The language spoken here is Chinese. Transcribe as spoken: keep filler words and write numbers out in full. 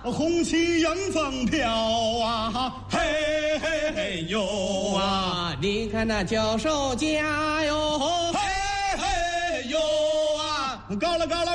红旗迎风飘啊，嘿嘿嘿呦啊！ 你看那教授家哟， 嘿嘿呦啊！高了高了。